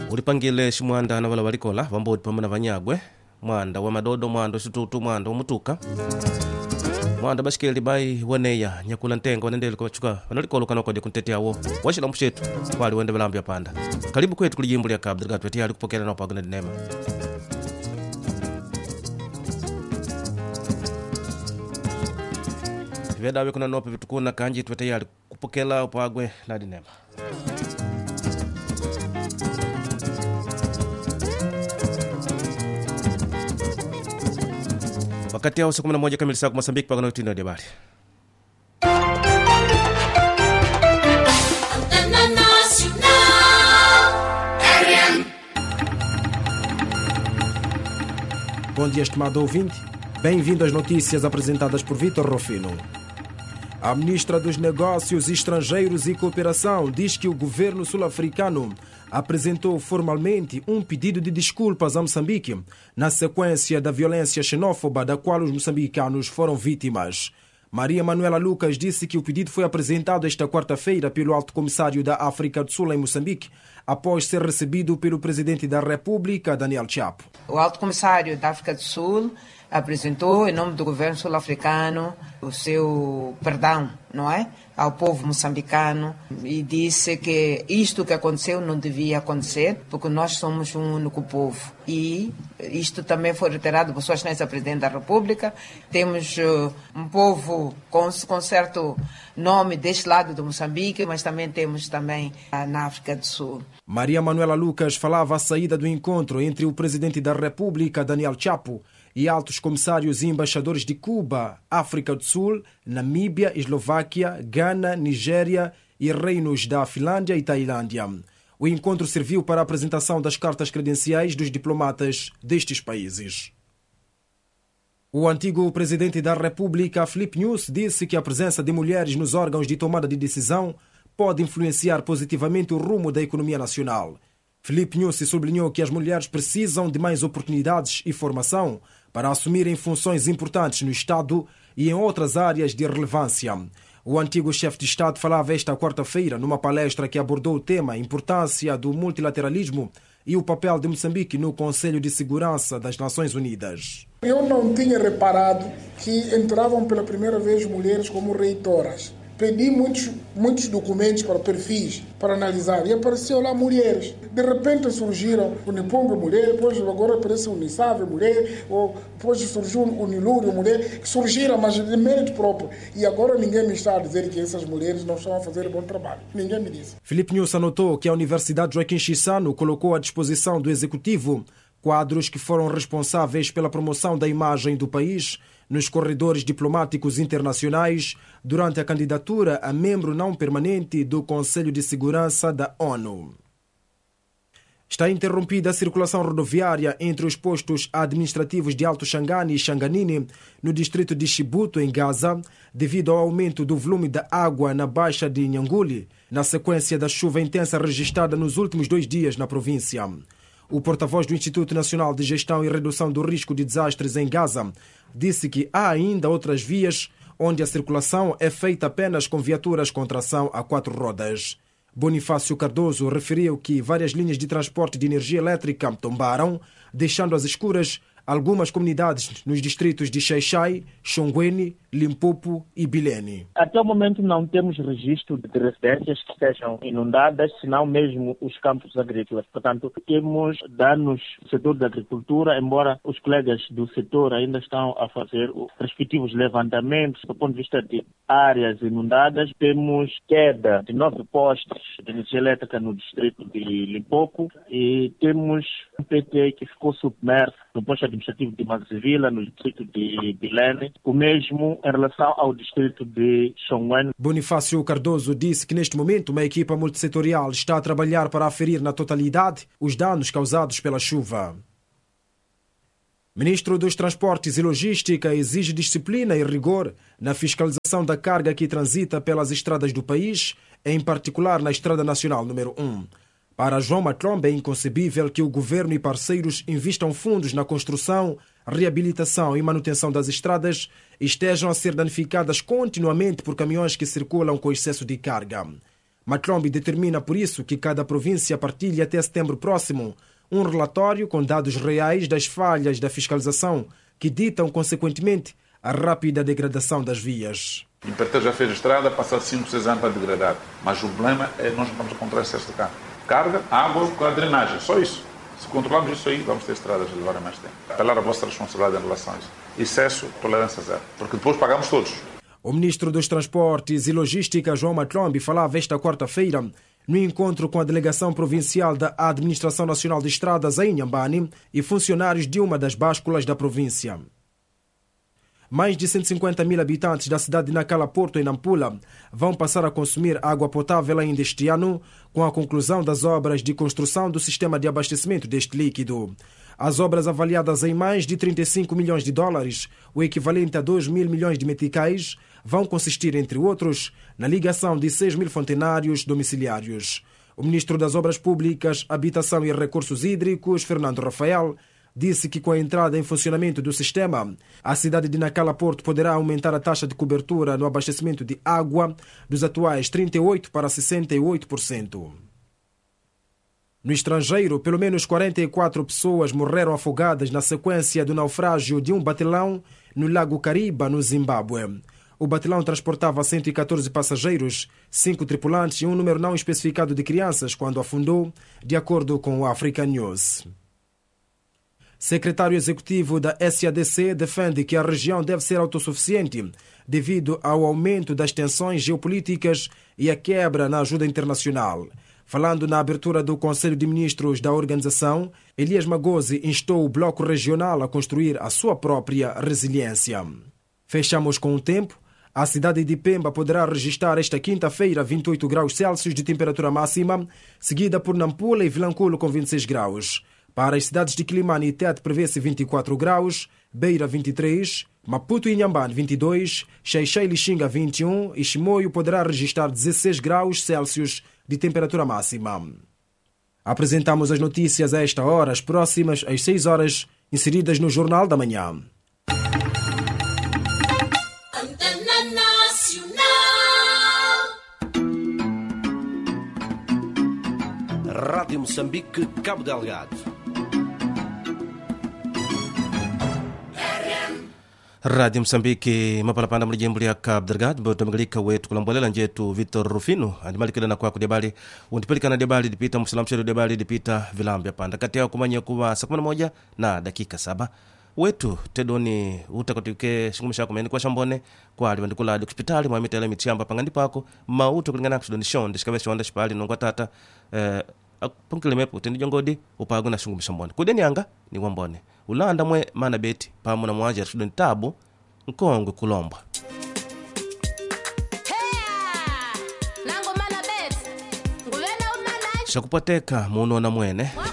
ulipangile shimwanda na wala walikola vambodi pamwe na vanyagwe mwanda wa madodo mwanda situtu mwanda umutuka mwanda bashikeli bai waneya nyakula ntenga wanendele kubachuka wanalikolo kanokode kunteteawo washila mshetu wali wende balambya panda karibu kwetu kulijimbo lya Cabo Delgado wetia ali kupokela na pagana dinema vedawe kuna nope vitukuna kanji twetia ali kupokela upagwe na dinema wakati hao saa 11 kamili saa Mozambique pagana utindo ya habari. Bom dia, estimado ouvinte. Bem-vindo às notícias apresentadas por Vítor Rofino. A ministra dos Negócios Estrangeiros e Cooperação diz que o governo sul-africano apresentou formalmente um pedido de desculpas a Moçambique na sequência da violência xenófoba da qual os moçambicanos foram vítimas. Maria Manuela Lucas disse que o pedido foi apresentado esta quarta-feira pelo Alto Comissário da África do Sul em Moçambique, após ser recebido pelo Presidente da República, Daniel Chapo. O Alto Comissário da África do Sul apresentou, em nome do governo sul-africano, o seu perdão, não é? Ao povo moçambicano e disse que isto que aconteceu não devia acontecer, porque nós somos um único povo. E isto também foi reiterado por Sua Excelência Presidente da República. Temos um povo com certo nome deste lado do Moçambique, mas também temos na África do Sul. Maria Manuela Lucas falava à saída do encontro entre o Presidente da República, Daniel Chapo, e altos comissários e embaixadores de Cuba, África do Sul, Namíbia, Eslováquia, Gana, Nigéria e reinos da Finlândia e Tailândia. O encontro serviu para a apresentação das cartas credenciais dos diplomatas destes países. O antigo presidente da República, Filipe Nyusi, disse que a presença de mulheres nos órgãos de tomada de decisão pode influenciar positivamente o rumo da economia nacional. Filipe Nyusi sublinhou que as mulheres precisam de mais oportunidades e formação para assumirem funções importantes no Estado e em outras áreas de relevância. O antigo chefe de Estado falava esta quarta-feira numa palestra que abordou o tema Importância do Multilateralismo e o papel de Moçambique no Conselho de Segurança das Nações Unidas. Eu não tinha reparado que entravam pela primeira vez mulheres como reitoras. Pedi muitos documentos para perfis, para analisar, e apareceu lá mulheres. De repente surgiram o Nipongo mulher, depois agora aparece o Nisave mulher, ou depois surgiu o Nilúrio mulher, que surgiram, mas de mérito próprio. E agora ninguém me está a dizer que essas mulheres não estão a fazer bom trabalho. Ninguém me disse. Filipe Nyusi anotou que a Universidade Joaquim Chissano colocou à disposição do Executivo quadros que foram responsáveis pela promoção da imagem do país nos corredores diplomáticos internacionais durante a candidatura a membro não permanente do Conselho de Segurança da ONU. Está interrompida a circulação rodoviária entre os postos administrativos de Alto Xangani e Xanganini, no distrito de Chibuto, em Gaza, devido ao aumento do volume da água na Baixa de Nhanguli, na sequência da chuva intensa registrada nos últimos 2 dias na província. O porta-voz do Instituto Nacional de Gestão e Redução do Risco de Desastres em Gaza disse que há ainda outras vias onde a circulação é feita apenas com viaturas com tração a 4 rodas. Bonifácio Cardoso referiu que várias linhas de transporte de energia elétrica tombaram, deixando às escuras algumas comunidades nos distritos de Xai-Xai, Xongweni, Limpopo e Bilene. Até o momento não temos registro de residências que estejam inundadas, senão mesmo os campos agrícolas. Portanto, temos danos no setor da agricultura, embora os colegas do setor ainda estão a fazer os respectivos levantamentos. Do ponto de vista de áreas inundadas, temos queda de 9 postes de energia elétrica no distrito de Limpopo e temos um PT que ficou submerso no posto administrativo de Mazivila, no distrito de Bilene, o mesmo em relação ao distrito de Xongweni. Bonifácio Cardoso disse que neste momento uma equipa multissetorial está a trabalhar para aferir na totalidade os danos causados pela chuva. Ministro dos Transportes e Logística exige disciplina e rigor na fiscalização da carga que transita pelas estradas do país, em particular na Estrada Nacional número 1. Para João Matlombe é inconcebível que o governo e parceiros investam fundos na construção, reabilitação e manutenção das estradas e estejam a ser danificadas continuamente por caminhões que circulam com excesso de carga. Matlombi determina, por isso, que cada província partilhe até setembro próximo um relatório com dados reais das falhas da fiscalização que ditam, consequentemente, a rápida degradação das vias. O empreiteiro já fez a estrada, passado 5, 6 anos para degradar. Mas o problema é que nós não vamos encontrar excesso de carga. Carga, água com a drenagem, só isso. Se controlarmos isso aí, vamos ter estradas de agora mais tempo. Apelar a vossa responsabilidade em relação a isso. Excesso, tolerância zero. Porque depois pagamos todos. O ministro dos Transportes e Logística, João Matlombi, falava esta quarta-feira no encontro com a delegação provincial da Administração Nacional de Estradas em Inhambane e funcionários de uma das básculas da província. Mais de 150 mil habitantes da cidade de Nacala Porto, em Nampula, vão passar a consumir água potável ainda este ano, com a conclusão das obras de construção do sistema de abastecimento deste líquido. As obras, avaliadas em mais de 35 milhões de dólares, o equivalente a 2 mil milhões de meticais, vão consistir, entre outros, na ligação de 6 mil fontenários domiciliários. O ministro das Obras Públicas, Habitação e Recursos Hídricos, Fernando Rafael, disse que com a entrada em funcionamento do sistema, a cidade de Nacala Porto poderá aumentar a taxa de cobertura no abastecimento de água dos atuais 38% para 68%. No estrangeiro, pelo menos 44 pessoas morreram afogadas na sequência do naufrágio de um batelão no Lago Kariba, no Zimbábue. O batelão transportava 114 passageiros, 5 tripulantes e um número não especificado de crianças quando afundou, de acordo com o African News. Secretário executivo da SADC defende que a região deve ser autossuficiente devido ao aumento das tensões geopolíticas e a quebra na ajuda internacional. Falando na abertura do Conselho de Ministros da organização, Elias Magosi instou o bloco regional a construir a sua própria resiliência. Fechamos com o tempo. A cidade de Pemba poderá registrar esta quinta-feira 28 graus Celsius de temperatura máxima, seguida por Nampula e Vilanculo com 26 graus. Para as cidades de Quilimane e Tete prevê-se 24 graus, Beira 23, Maputo e Inhambane 22, Xai-Xai e Lixinga 21 e Chimoio poderá registrar 16 graus Celsius de temperatura máxima. Apresentamos as notícias a esta hora, as próximas às 6 horas, inseridas no Jornal da Manhã. Rádio Moçambique, Cabo Delgado. Rádio Moçambique, mapalapanda mlijimbo ya Cabo Delgado, boto mgalika wetu kulambolela njetu Vitor Rufino, adimalikila na kwako debali, undipelika na debali dipita msilamsheru debali dipita vilambya panda. Kati yao kumanya kuwa saa 11 na dakika 7. Wetu tedoni utakotike shingumisha kumeni kwa shambone kwa alibandikula hadi hospitali mwamitele mitiamba pangandi pako mauto kulingana kusudoni shonde shikabeshi wanda shipali nungwa tata punkile mepu tendi jongodi upagu na shingumisha mbone kudeni anga ni wambone ulanda mwe mana beti pamu na mwaji ya sudoni tabu nkongwe kulomba shakupateka muno na mwene